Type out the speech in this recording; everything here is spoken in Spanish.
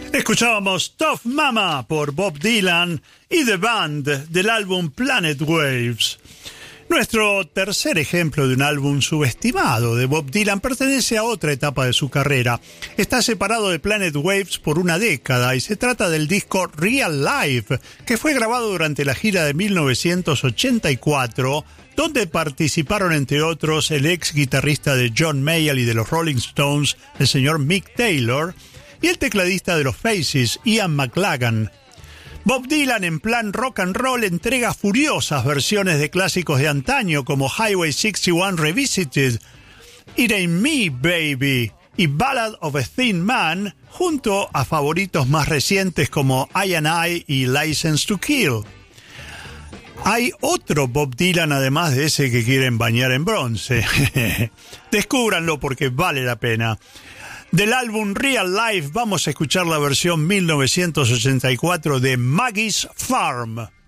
Escuchábamos Tough Mama por Bob Dylan y The Band del álbum Planet Waves. Nuestro tercer ejemplo de un álbum subestimado de Bob Dylan pertenece a otra etapa de su carrera. Está separado de Planet Waves por una década y se trata del disco Real Life, que fue grabado durante la gira de 1984, donde participaron entre otros el ex guitarrista de John Mayall y de los Rolling Stones, el señor Mick Taylor, y el tecladista de los Faces, Ian McLagan. Bob Dylan, en plan rock and roll, entrega furiosas versiones de clásicos de antaño como Highway 61 Revisited, It Ain't Me, Baby y Ballad of a Thin Man, junto a favoritos más recientes como I and I y License to Kill. Hay otro Bob Dylan además de ese que quieren bañar en bronce. Descúbranlo porque vale la pena. Del álbum Real Life vamos a escuchar la versión 1984 de Maggie's Farm.